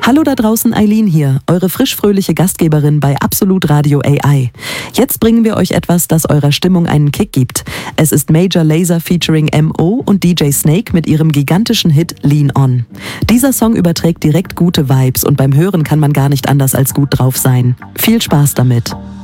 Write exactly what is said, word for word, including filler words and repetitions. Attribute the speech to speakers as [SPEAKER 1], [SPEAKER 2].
[SPEAKER 1] Hallo da draußen, Eileen hier, eure frischfröhliche Gastgeberin bei Absolut Radio A I. Jetzt bringen wir euch etwas, das eurer Stimmung einen Kick gibt. Es ist Major Lazer featuring M O und D J Snake mit ihrem gigantischen Hit Lean On. Dieser Song überträgt direkt gute Vibes und beim Hören kann man gar nicht anders als gut drauf sein. Viel Spaß damit!